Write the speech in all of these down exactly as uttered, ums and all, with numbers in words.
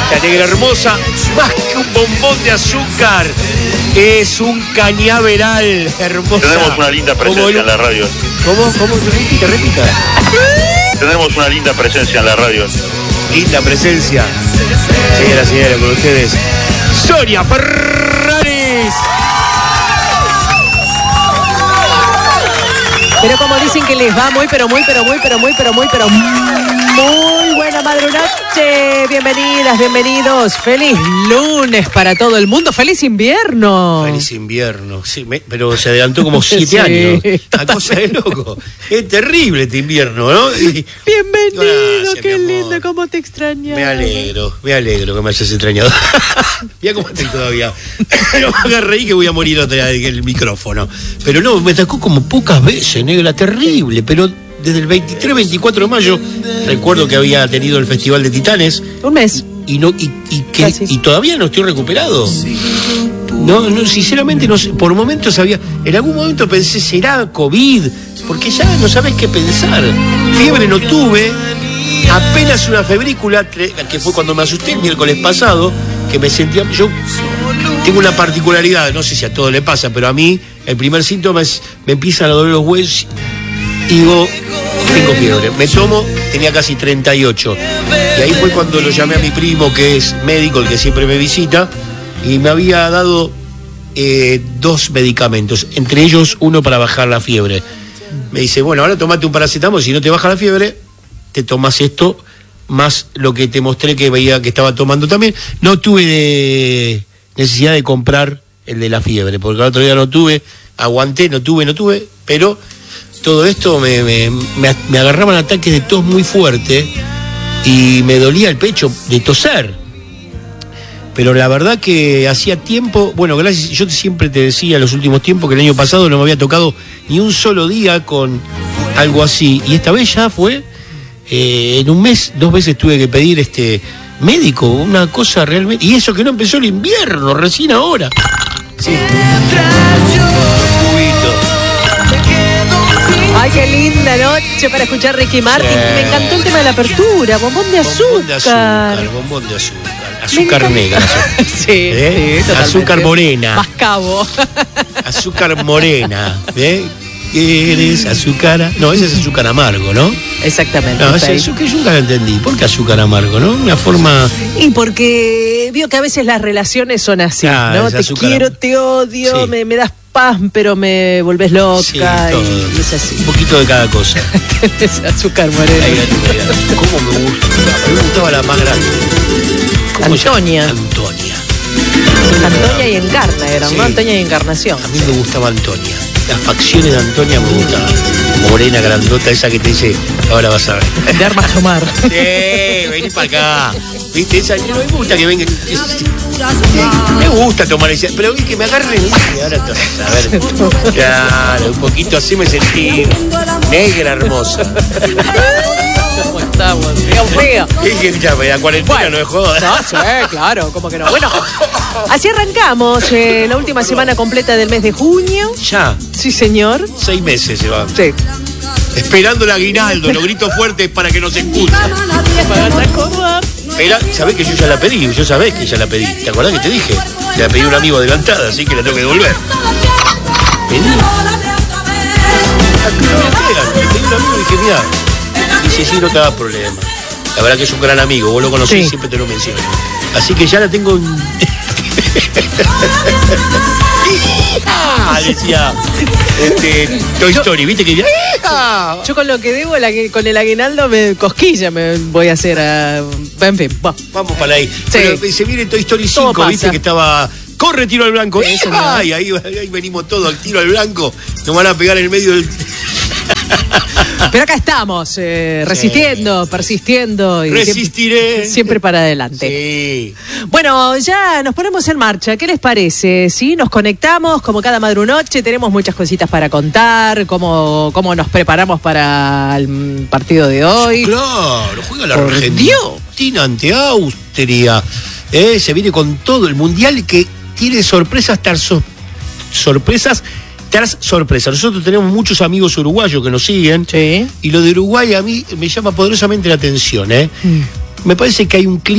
La negra hermosa, más que un bombón de azúcar, es un cañaveral hermosa. Tenemos una linda presencia en la radio. ¿Cómo? ¿Cómo? Repita, repita. Tenemos una linda presencia en la radio. Linda presencia. Señora, señora, con ustedes, Sonia Ferraris. Pero como dicen que les va muy, pero muy, pero muy, pero muy, pero muy, pero muy buena madrugada. Bienvenidas, bienvenidos. Feliz lunes para todo el mundo. Feliz invierno. Feliz invierno. Sí, me, pero se adelantó como siete Sí. años. La cosa de loco. Es terrible este invierno, ¿no? Y, Bienvenido, gracias, qué mi amor. lindo, cómo te extrañaba. Me alegro, me alegro que me hayas extrañado. Mira cómo estoy todavía. No me hagas reír que voy a morir otra vez el micrófono. Pero no, me atacó como pocas veces, negra, terrible. Pero desde el veintitrés veinticuatro de mayo, recuerdo que había tenido el Festival de Titanes. Un mes. Y no y, y, que, Casi. y todavía no estoy recuperado. No, no, sinceramente, no sé, por momentos había. En algún momento pensé, será COVID, porque ya no sabes qué pensar. Fiebre no tuve. Apenas una febrícula, que fue cuando me asusté el miércoles pasado, que me sentía. Yo tengo una particularidad, no sé si a todos le pasa, pero a mí el primer síntoma es me empiezan a doler los huesos y digo, tengo fiebre. Me tomo, tenía casi treinta y ocho. Y ahí fue cuando lo llamé a mi primo, que es médico, el que siempre me visita, y me había dado eh, dos medicamentos, entre ellos uno para bajar la fiebre. Me dice, bueno, ahora tomate un paracetamol, si no te baja la fiebre, te tomas esto, más lo que te mostré que veía que estaba tomando también. No tuve de necesidad de comprar el de la fiebre, porque el otro día no tuve, aguanté, no tuve, no tuve, pero todo esto me, me, me, me agarraban ataques de tos muy fuerte y me dolía el pecho de toser. Pero la verdad que hacía tiempo, bueno, gracias, yo siempre te decía en los últimos tiempos que el año pasado no me había tocado ni un solo día con algo así, y esta vez ya fue, eh, en un mes, dos veces tuve que pedir este médico, una cosa realmente, y eso que no empezó el invierno, recién ahora. Sí. Ay, qué linda noche para escuchar Ricky Martin. Sí. Me encantó el tema de la apertura. Bombón de azúcar. Bombón de azúcar, bombón de azúcar. Azúcar Me negra. encanta. Sí, ¿Eh? sí, totalmente. Azúcar morena. Mascabo. Azúcar morena. ¿Eh? ¿Qué eres? ¿Azúcar? No, ese es azúcar amargo, ¿no? Exactamente. No, sí. ese azúcar yo nunca lo entendí. ¿Por qué azúcar amargo, no? Una forma. Y porque vio que a veces las relaciones son así, Ah, ¿no? es Te azúcar. quiero, te odio, Sí. me, me das paz, pero me volvés loca. Sí, todo. y, y es así. Un poquito de cada cosa. Es azúcar moreno. Ahí, ahí, ahí. ¿Cómo me gusta? Me gustaba la más grande. ¿Cómo se llama? Antonia. Antonia. Antonia y Encarna eran, Sí. ¿no? Antonia y Encarnación. A mí me gustaba Antonia. Las facciones de Antonia me gustaban. Morena, grandota, esa que te dice, ahora vas a ver. De armas tomar. Sí, vení para acá. ¿Viste? Esa, no me gusta que venga. Me gusta tomar esa, pero vi que me agarren y ahora te vas a ver. Claro, un poquito así me sentí negra hermosa. ¿Cómo estamos? Feo, feo. Es que ya, la cuarentena no es joda. No, sí, claro, ¿cómo que no? Bueno, así arrancamos eh, la última semana completa del mes de junio. Ya, Sí, señor. seis meses se van. Sí. Esperando el aguinaldo, los gritos fuertes para que nos escuchen. Espera, sabés que yo ya la pedí, yo sabés que ya la pedí. ¿Te acordás que te dije? La pedí a un amigo adelantada, así que la tengo que devolver. Vení. La pedí, me entregan. Le pedí a un amigo y dije, mirá. Dice, sí, no te hagas problema. La verdad que es un gran amigo, vos lo conocés, Sí. siempre te lo menciono. Así que ya la tengo en... Ah, decía este, Toy Story, ¿viste que Yo con lo que debo, el agu- con el aguinaldo, me cosquilla me voy a hacer a... En fin, va. vamos para ahí? Sí. Pero se viene Toy Story Todo cinco, viste pasa. que estaba corre tiro al blanco. Eso, Ay, ahí, ahí venimos todos al tiro al blanco. Nos van a pegar en el medio del Pero acá estamos, eh, resistiendo, persistiendo y Resistiré. siempre, siempre para adelante. Sí. Bueno, ya nos ponemos en marcha. ¿Qué les parece? ¿Sí? Nos conectamos como cada madrunoche. Tenemos muchas cositas para contar. Cómo, cómo nos preparamos para el partido de hoy. Claro, juega la Por Argentina ante Austria. Eh, se viene con todo el mundial que tiene sorpresas tras so- sorpresas tras sorpresas. Nosotros tenemos muchos amigos uruguayos que nos siguen. Sí. Y lo de Uruguay a mí me llama poderosamente la atención. ¿eh? Mm. Me parece que hay un clima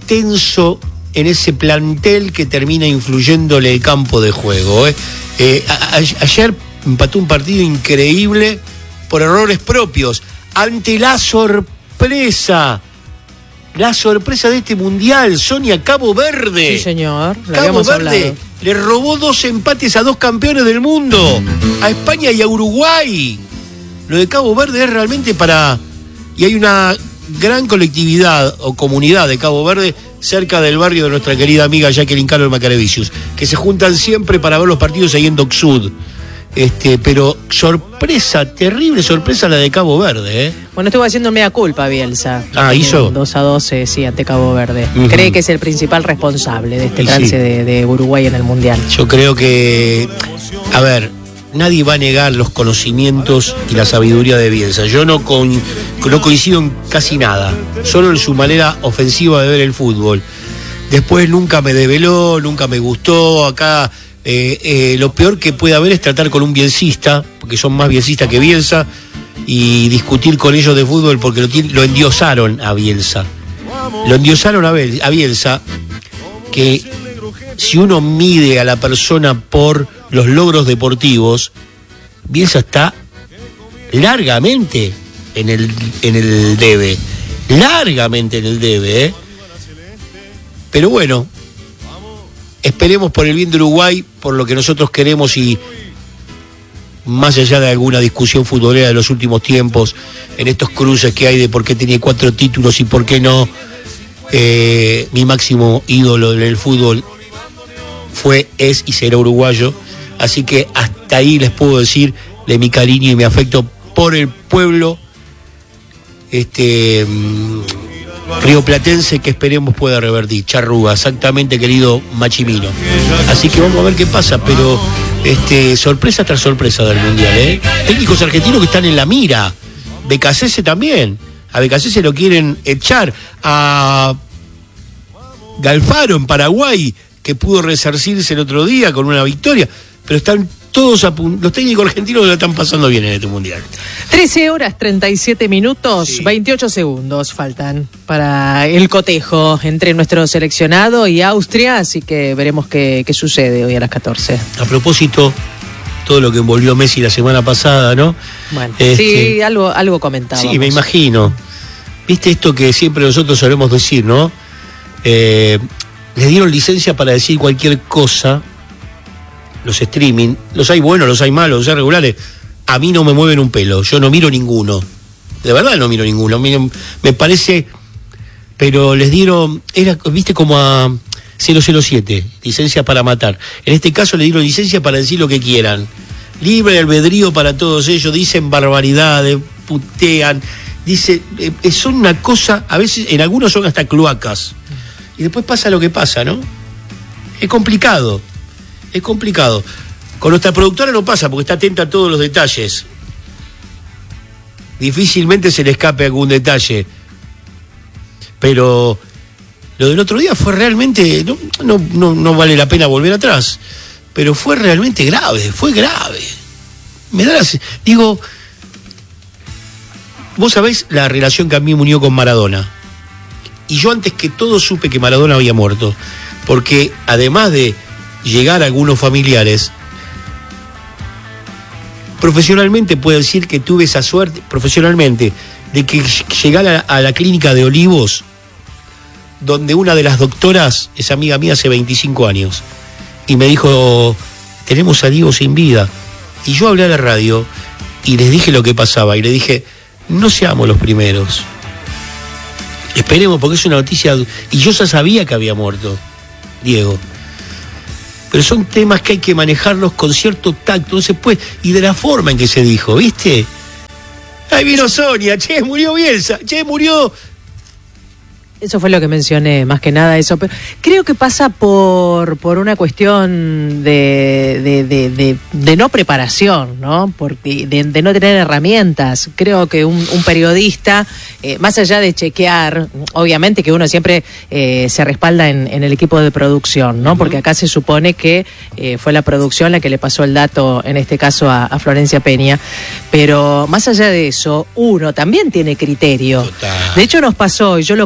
tenso en ese plantel que termina influyéndole el campo de juego. ¿eh? Eh, a, a, ayer empató un partido increíble por errores propios, ante la sorpresa, la sorpresa de este mundial, Sonia, Cabo Verde. Sí, señor. Cabo Verde hablado. Le robó dos empates a dos campeones del mundo, a España y a Uruguay. Lo de Cabo Verde es realmente para... Y hay una gran colectividad o comunidad de Cabo Verde cerca del barrio de nuestra querida amiga Jacqueline Carlos Macarevicius, que se juntan siempre para ver los partidos ahí en Dock Sud. Este, pero sorpresa, terrible sorpresa la de Cabo Verde, ¿eh? Bueno, estuvo haciendo media culpa Bielsa. Ah, hizo. dos a doce, sí, ante Cabo Verde. Uh-huh. Cree que es el principal responsable de este Y trance sí. de, de Uruguay en el Mundial. Yo creo que, a ver, nadie va a negar los conocimientos y la sabiduría de Bielsa. Yo no, con, no coincido en casi nada, solo en su manera ofensiva de ver el fútbol. Después nunca me develó, nunca me gustó. Acá eh, eh, lo peor que puede haber es tratar con un bielcista, porque son más bielcistas que Bielsa, y discutir con ellos de fútbol porque lo, lo endiosaron a Bielsa. Lo endiosaron a, Bel, a Bielsa, que si uno mide a la persona por los logros deportivos, Bielsa está largamente en el, en el debe, largamente en el debe, ¿eh? Pero bueno, esperemos por el bien de Uruguay, por lo que nosotros queremos y más allá de alguna discusión futbolera de los últimos tiempos, en estos cruces que hay de por qué tiene cuatro títulos y por qué no, eh, mi máximo ídolo en el fútbol fue, es y será uruguayo, así que hasta ahí les puedo decir de mi cariño y mi afecto por el pueblo este rioplatense, que esperemos pueda revertir. Charrúa, exactamente, querido Machimino. Así que vamos a ver qué pasa, pero este sorpresa tras sorpresa del mundial, ¿eh? Técnicos argentinos que están en la mira. Becasese también. A Becasese lo quieren echar. A Galfaro en Paraguay, que pudo resarcirse el otro día con una victoria, pero están todos apun- los técnicos argentinos lo están pasando bien en este mundial. trece horas treinta y siete minutos, Sí. veintiocho segundos faltan para el cotejo entre nuestro seleccionado y Austria, así que veremos qué, qué sucede hoy a las catorce. A propósito, todo lo que envolvió Messi la semana pasada, ¿no? Bueno, Este, sí, algo, algo comentábamos. Sí, me imagino. Viste esto que siempre nosotros solemos decir, ¿no? Eh, les dieron licencia para decir cualquier cosa, los streaming, los hay buenos, los hay malos, los hay regulares. A mí no me mueven un pelo, yo no miro ninguno. De verdad no miro ninguno. Me, me parece, pero les dieron, era, viste, como a cero cero siete, licencia para matar. En este caso le dieron licencia para decir lo que quieran. Libre albedrío para todos ellos, dicen barbaridades, putean, dice, eh, son una cosa, a veces en algunos son hasta cloacas. Y después pasa lo que pasa, ¿no? Es complicado, es complicado. Con nuestra productora no pasa porque está atenta a todos los detalles. Difícilmente se le escape algún detalle. Pero lo del otro día fue realmente, no, no, no, no vale la pena volver atrás, pero fue realmente grave, fue grave. Me da la, digo, vos sabés la relación que a mí me unió con Maradona. Y yo antes que todo supe que Maradona había muerto, porque además de llegar a algunos familiares, profesionalmente puedo decir que tuve esa suerte, profesionalmente, de que llegara a la clínica de Olivos, donde una de las doctoras es amiga mía hace veinticinco años, y me dijo, tenemos a Diego sin vida. Y yo hablé a la radio y les dije lo que pasaba, y le dije, no seamos los primeros. Esperemos, porque es una noticia, y yo ya sabía que había muerto Diego. Pero son temas que hay que manejarlos con cierto tacto, no se puede, y de la forma en que se dijo, ¿viste? Ahí vino Sonia, che, murió Bielsa, che, murió... Eso fue lo que mencioné, más que nada eso. Pero creo que pasa por, por una cuestión de, de, de, de, de no preparación, ¿no? Porque de, de no tener herramientas. Creo que un, un periodista, eh, más allá de chequear, obviamente que uno siempre eh, se respalda en, en el equipo de producción, ¿no? Porque acá se supone que eh, fue la producción la que le pasó el dato, en este caso a, a Florencia Peña. Pero más allá de eso, uno también tiene criterio. Total. De hecho, nos pasó, y yo lo comentaba el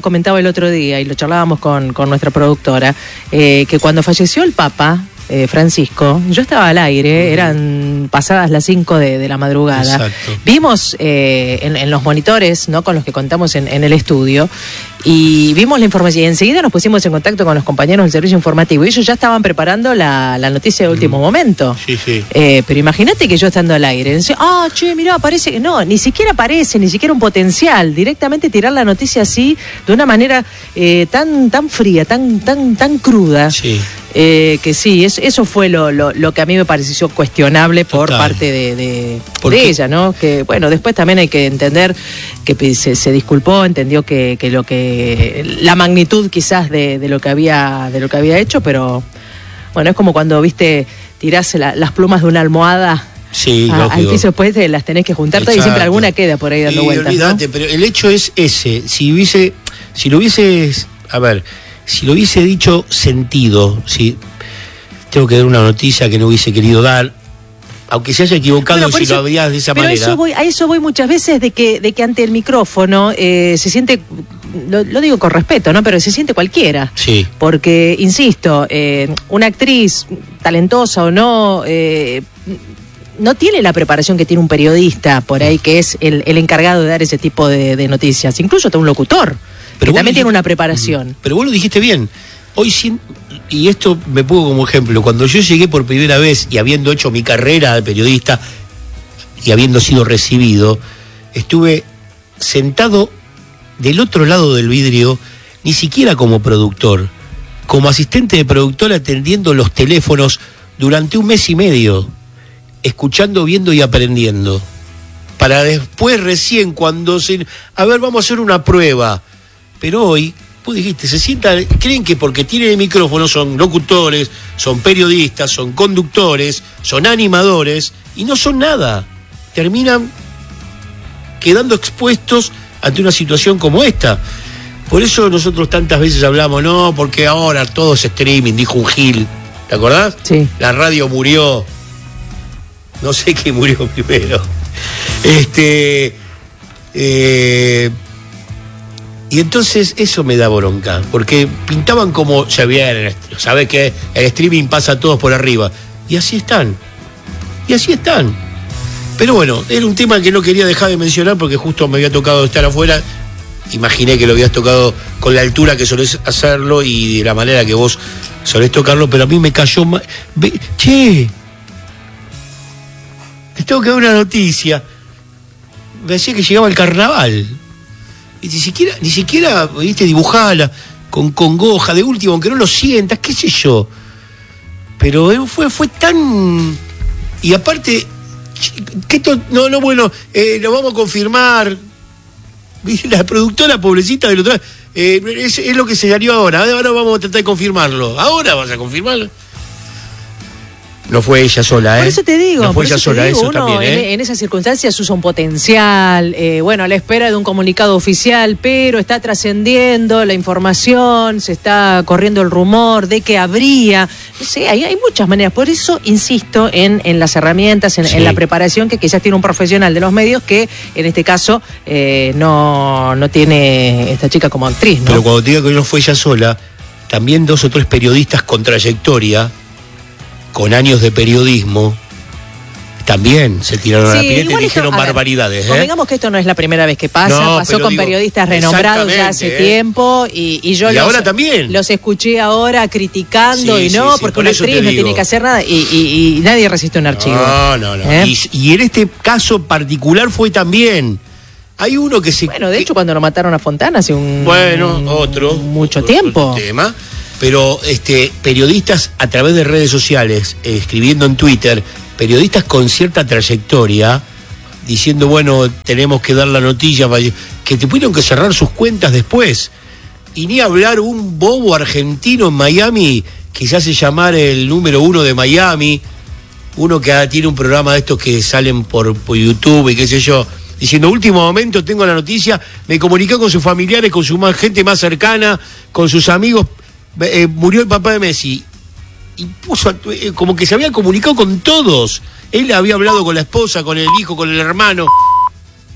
otro día, y lo charlábamos con, con nuestra productora, eh, que cuando falleció el Papa, Eh, Francisco, yo estaba al aire, eran pasadas las cinco de, de la madrugada. Exacto. Vimos eh, en, en los monitores, ¿no?, con los que contamos en, en el estudio, y vimos la información, y enseguida nos pusimos en contacto con los compañeros del servicio informativo, y ellos ya estaban preparando la, la noticia de último mm. momento. Sí, sí. Eh, pero imagínate que yo estando al aire, decía, ah, che, mirá, parece que no, ni siquiera parece, ni siquiera un potencial, directamente tirar la noticia así, de una manera eh, tan, tan fría, tan, tan, tan cruda. Sí. Eh, que sí, es, eso fue lo, lo, lo que a mí me pareció cuestionable por Total. parte de, de, ¿Por de qué? ella, ¿no? Que bueno, después también hay que entender que se, se disculpó, entendió que, que lo que la magnitud quizás de, de lo que había de lo que había hecho, pero bueno, es como cuando viste tirás la, las plumas de una almohada. Sí, a, al piso, después te las tenés que juntar todas y siempre alguna queda por ahí dando y vueltas. Olvídate, ¿no? Pero el hecho es ese. Si hubiese, si lo hubieses, a ver, si lo hubiese dicho sentido, si tengo que dar una noticia que no hubiese querido dar, aunque se haya equivocado, bueno, si eso, lo habrías de esa pero manera. Eso voy, a eso voy muchas veces de que, de que ante el micrófono eh, se siente, lo, lo digo con respeto, ¿no? Pero se siente cualquiera. Sí. Porque, insisto, eh, una actriz, talentosa o no, eh, no tiene la preparación que tiene un periodista por ahí, que es el, el encargado de dar ese tipo de, de noticias. Incluso hasta un locutor, pero que también dijiste, tiene una preparación. Pero vos lo dijiste bien. Hoy, sin, y esto me pongo como ejemplo, cuando yo llegué por primera vez y habiendo hecho mi carrera de periodista y habiendo sido recibido, estuve sentado del otro lado del vidrio, ni siquiera como productor, como asistente de productor atendiendo los teléfonos durante un mes y medio, escuchando, viendo y aprendiendo, para después recién cuando se... A ver, vamos a hacer una prueba. Pero hoy, vos dijiste, se sientan, creen que porque tienen el micrófono son locutores, son periodistas, son conductores, son animadores, y no son nada. Terminan quedando expuestos ante una situación como esta. Por eso nosotros tantas veces hablamos, no, porque ahora todo es streaming, dijo un Gil. ¿Te acordás? Sí. La radio murió. No sé quién murió primero. Este... Eh, y entonces eso me da bronca, porque pintaban como, ya bien, sabés que el streaming pasa a todos por arriba, y así están, y así están. Pero bueno, era un tema que no quería dejar de mencionar porque justo me había tocado estar afuera, imaginé que lo habías tocado con la altura que solés hacerlo y de la manera que vos solés tocarlo, pero a mí me cayó mal. Che, te tengo que dar una noticia, me decía que llegaba el carnaval. Y ni siquiera, ni siquiera, viste, dibujala con congoja, de último, aunque no lo sientas, qué sé yo. Pero fue, fue tan... Y aparte, que esto, no, no, bueno, eh, lo vamos a confirmar. La productora, pobrecita del otro lado, eh, es, es lo que se salió ahora. Ahora vamos a tratar de confirmarlo. Ahora vas a confirmarlo. No fue ella sola, ¿eh? Por eso te digo, no fue ella sola, digo, eso uno también, ¿eh? en, en esas circunstancias usa un potencial, eh, bueno, a la espera de un comunicado oficial, pero está trascendiendo la información, se está corriendo el rumor de que habría, no sé, hay, hay muchas maneras. Por eso insisto en, en las herramientas, en, sí. en la preparación que quizás tiene un profesional de los medios que en este caso eh, no, no tiene esta chica como actriz, ¿no? Pero cuando te digo que no fue ella sola, también dos o tres periodistas con trayectoria, con años de periodismo, también se tiraron sí, a la pileta y dijeron esto, barbaridades. Ver, ¿eh? Digamos que esto no es la primera vez que pasa, no, pasó con digo, periodistas renombrados ya hace eh. tiempo y, y yo y los, ahora también. los escuché ahora criticando sí, y no, sí, porque sí, una actriz no tiene que hacer nada y, y, y nadie resiste un archivo. No, no, no. ¿Eh? Y, y en este caso particular fue también... Hay uno que se... Bueno, de hecho cuando lo mataron a Fontana hace un... Bueno, otro. Mucho otro, tiempo. Otro tema. Pero este, periodistas a través de redes sociales, eh, escribiendo en Twitter, periodistas con cierta trayectoria, diciendo, bueno, tenemos que dar la noticia, que tuvieron que cerrar sus cuentas después. Y ni hablar un bobo argentino en Miami, que se hace llamar el número uno de Miami, uno que tiene un programa de estos que salen por, por YouTube y qué sé yo, diciendo, último momento, tengo la noticia, me comuniqué con sus familiares, con su más, gente más cercana, con sus amigos, eh, murió el papá de Messi. Y puso, eh, como que se había comunicado con todos. Él había hablado con la esposa, con el hijo, con el hermano.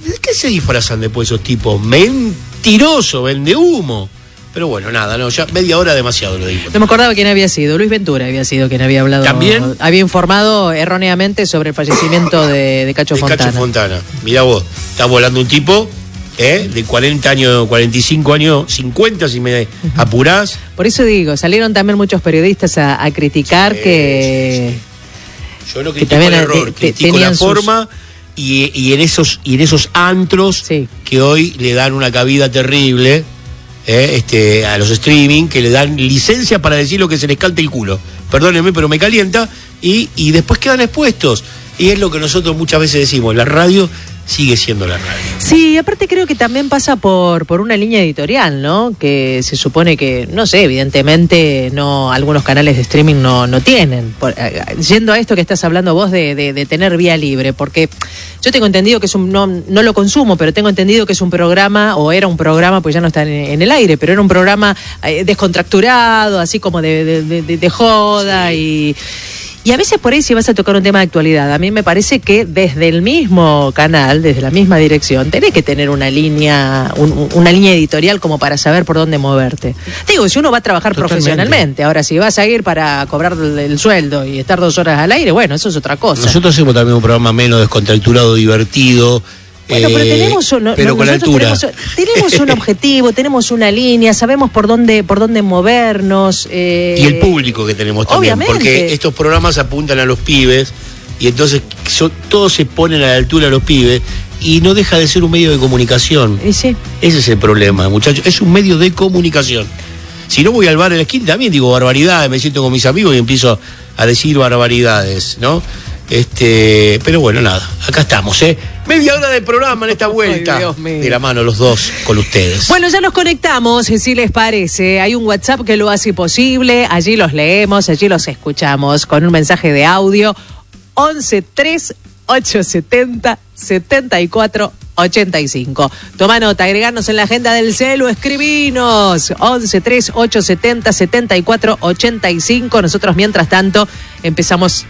¿De qué se disfrazan después esos tipos? Mentiroso, vende humo. Pero bueno, nada, no, ya media hora demasiado lo digo. No me acordaba quién había sido. Luis Ventura había sido quien había hablado. ¿También? Había informado erróneamente sobre el fallecimiento de, de Cacho de Fontana. Cacho Fontana. Mirá vos, está volando un tipo ¿eh? de cuarenta años, cuarenta y cinco años, cincuenta si me apurás. Por eso digo, salieron también muchos periodistas a, a criticar sí, que... Sí, sí. Yo no critico el error, te, critico la forma... Sus... Y, y en esos y en esos antros sí. que hoy le dan una cabida terrible eh, este, a los streaming, que le dan licencia para decir lo que se les canta el culo. Perdónenme, pero me calienta. Y, y después quedan expuestos. Y es lo que nosotros muchas veces decimos, la radio sigue siendo la radio. Sí, aparte creo que también pasa por, por una línea editorial, ¿no? Que se supone que, no sé, evidentemente no algunos canales de streaming no, no tienen. Por, eh, yendo a esto que estás hablando vos de, de, de tener vía libre, porque yo tengo entendido que es un, no, no lo consumo, pero tengo entendido que es un programa, o era un programa, pues ya no está en, en el aire, pero era un programa eh, descontracturado, así como de, de, de, de joda sí. y... Y a veces por ahí si vas a tocar un tema de actualidad, a mí me parece que desde el mismo canal, desde la misma dirección, tenés que tener una línea, un, una línea editorial como para saber por dónde moverte. Digo, si uno va a trabajar Totalmente. profesionalmente, ahora si vas a ir para cobrar el, el sueldo y estar dos horas al aire, bueno, eso es otra cosa. Nosotros hacemos también un programa menos descontracturado, divertido. Bueno, pero tenemos un, pero con altura. Tenemos, tenemos un objetivo, tenemos una línea, sabemos por dónde por dónde movernos. Eh, y el público que tenemos también, obviamente. Porque estos programas apuntan a los pibes y entonces so, todos se ponen a la altura de los pibes y no deja de ser un medio de comunicación. Y sí. Ese es el problema, muchachos, es un medio de comunicación. Si no voy al bar en la esquina, también digo barbaridades, me siento con mis amigos y empiezo a decir barbaridades, ¿no? Este, pero bueno, nada, acá estamos, ¿eh? Media hora de programa en esta vuelta. Ay, de la mano los dos con ustedes. Bueno, ya nos conectamos, si les parece. Hay un WhatsApp que lo hace posible. Allí los leemos, allí los escuchamos con un mensaje de audio. once tres ocho setenta setenta y cuatro ochenta y cinco. Toma nota, agregarnos en la agenda del celu, escribinos. once tres ocho setenta setenta y cuatro ochenta y cinco. Nosotros, mientras tanto, empezamos...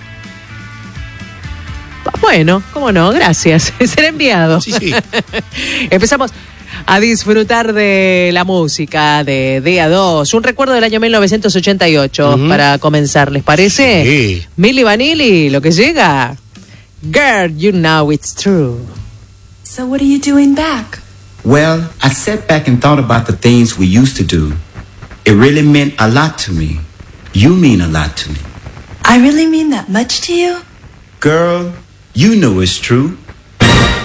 Bueno, cómo no, gracias. Será enviado. Sí, sí. Empezamos a disfrutar de la música de D A dos. Un recuerdo del año mil novecientos ochenta y ocho uh-huh. para comenzar, ¿les parece? Sí. Milli Vanilli, lo que llega. Girl, you know it's true. So what are you doing back? Well, I sat back and thought about the things we used to do. It really meant a lot to me. You mean a lot to me. I really mean that much to you? Girl, you know it's true.